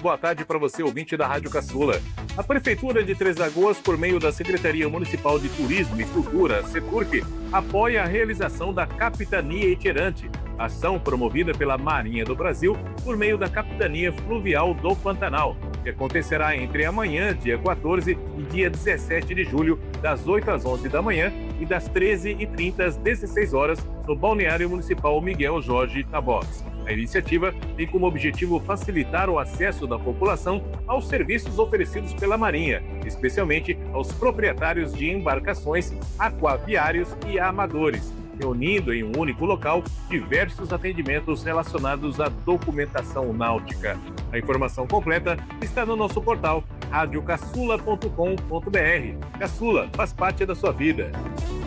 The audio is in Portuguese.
boa tarde para você, ouvinte da Rádio Caçula. A Prefeitura de Três Lagoas, por meio da Secretaria Municipal de Turismo e Cultura, SETURC, apoia a realização da Capitania Itinerante, ação promovida pela Marinha do Brasil por meio da Capitania Fluvial do Pantanal, que acontecerá entre amanhã, dia 14, e dia 17 de julho, das 8 às 11 da manhã e das 13h30 às 16 horas, no Balneário Municipal Miguel Jorge Tabots. A iniciativa tem como objetivo facilitar o acesso da população aos serviços oferecidos pela Marinha, especialmente aos proprietários de embarcações, aquaviários e amadores, reunindo em um único local diversos atendimentos relacionados à documentação náutica. A informação completa está no nosso portal radiocaçula.com.br. Caçula faz parte da sua vida.